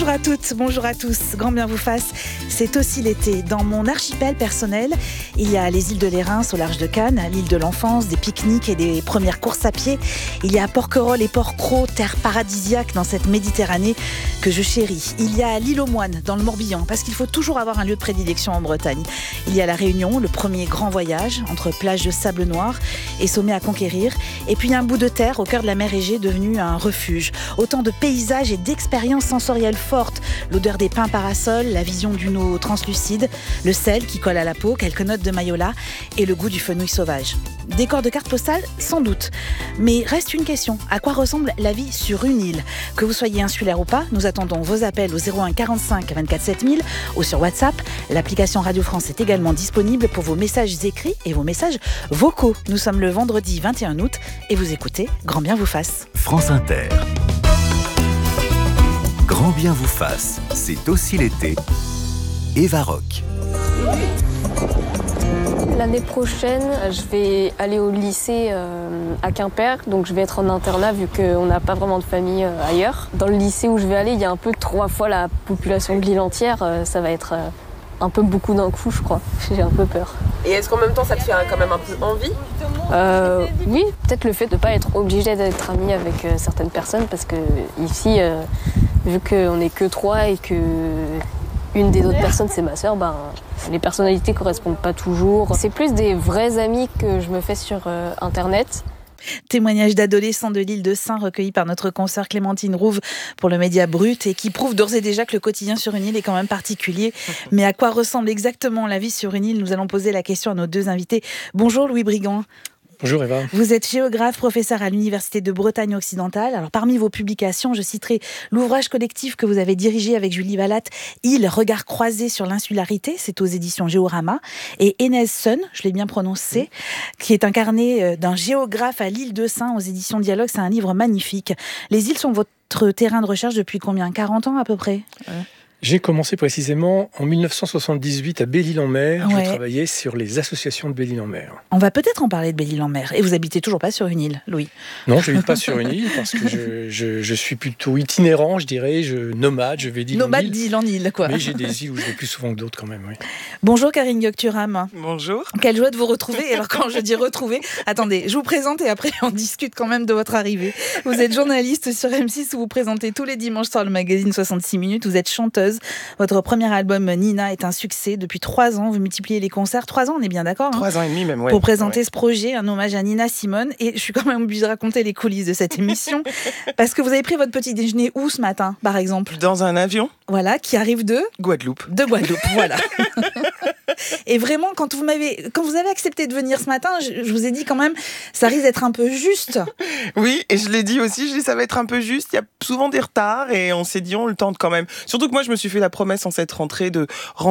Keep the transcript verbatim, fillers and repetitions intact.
Bonjour à toutes, bonjour à tous, grand bien vous fasse. C'est aussi l'été. Dans mon archipel personnel, il y a les îles de Lérins au large de Cannes, l'île de l'enfance, des pique-niques et des premières courses à pied. Il y a Porquerolles et Port-Cros, terre paradisiaque dans cette Méditerranée que je chéris. Il y a l'île aux Moines dans le Morbihan, parce qu'il faut toujours avoir un lieu de prédilection en Bretagne. Il y a la Réunion, le premier grand voyage entre plages de sable noir et sommets à conquérir. Et puis il y a un bout de terre au cœur de la mer Égée devenu un refuge. Autant de paysages et d'expériences sensorielles fortes. L'odeur des pins parasols, la vision d'une eau translucide, le sel qui colle à la peau, quelques notes de mayola et le goût du fenouil sauvage. Décor de carte postale, sans doute. Mais reste une question, à quoi ressemble la vie sur une île ? Que vous soyez insulaire ou pas, nous attendons vos appels au zéro un quarante-cinq vingt-quatre sept mille ou sur WhatsApp. L'application Radio France est également disponible pour vos messages écrits et vos messages vocaux. Nous sommes le vendredi vingt et un août et vous écoutez Grand bien vous fasse. France Inter. Grand bien vous fasse, c'est aussi l'été. Eva Rock. L'année prochaine, je vais aller au lycée euh, à Quimper, donc je vais être en internat vu qu'on n'a pas vraiment de famille euh, ailleurs. Dans le lycée où je vais aller, il y a un peu trois fois la population de l'île entière, euh, ça va être euh, un peu beaucoup d'un coup, je crois. J'ai un peu peur. Et est-ce qu'en même temps ça te fait quand même un peu envie ? euh, Oui, peut-être le fait de ne pas être obligé d'être ami avec euh, certaines personnes, parce que ici, euh, vu qu'on n'est que trois et que une des autres personnes c'est ma sœur, ben, les personnalités correspondent pas toujours. C'est plus des vrais amis que je me fais sur euh, internet. Témoignage d'adolescents de l'île de Sein recueilli par notre consoeur Clémentine Rouve pour le Média Brut et qui prouve d'ores et déjà que le quotidien sur une île est quand même particulier. Mais à quoi ressemble exactement la vie sur une île ? Nous allons poser la question à nos deux invités. Bonjour Louis Brigand. Bonjour Eva. Vous êtes géographe, professeur à l'Université de Bretagne occidentale. Alors parmi vos publications, je citerai l'ouvrage collectif que vous avez dirigé avec Julie Vallat, Île, regard croisé sur l'insularité, c'est aux éditions Géorama, et Enez Sun, je l'ai bien prononcé, qui est incarné d'un géographe à l'île de Sein aux éditions Dialogue. C'est un livre magnifique. Les îles sont votre terrain de recherche depuis combien ? quarante ans à peu près ? ouais. J'ai commencé précisément en dix-neuf cent soixante-dix-huit à Belle-Île-en-Mer. Ouais. Je travaillais sur les associations de Belle-Île-en-Mer. On va peut-être en parler de Belle-Île-en-Mer. Et vous habitez toujours pas sur une île, Louis ? Non, je n'habite pas sur une île parce que je, je, je suis plutôt itinérant, je dirais, je, nomade, je vais d'île nomade en île. d'île en île, quoi. Mais j'ai des îles où je vais plus souvent que d'autres quand même, oui. Bonjour Karine Gökturam. Bonjour. Quelle joie de vous retrouver. Et alors quand je dis retrouver, attendez, je vous présente et après on discute quand même de votre arrivée. Vous êtes journaliste sur M six où vous présentez tous les dimanches sur le magazine soixante-six minutes. Vous êtes chanteuse. Votre premier album Nina est un succès. Depuis trois ans, vous multipliez les concerts. Trois ans, on est bien d'accord, hein ? Trois ans et demi même, ouais. Pour présenter ouais. ce projet, un hommage à Nina Simone. Et je suis quand même obligée de raconter les coulisses de cette émission. Parce que vous avez pris votre petit déjeuner où ce matin, par exemple ? Dans un avion ? Voilà, qui arrive de Guadeloupe. De Guadeloupe, voilà. Et vraiment, quand vous m'avez, quand vous avez accepté de venir ce matin, je, je vous ai dit quand même, ça risque d'être un peu juste. Oui, et je l'ai dit aussi, je dis ça va être un peu juste. Il y a souvent des retards et on s'est dit on le tente quand même. Surtout que moi, je me suis fait la promesse en cette rentrée de rentrer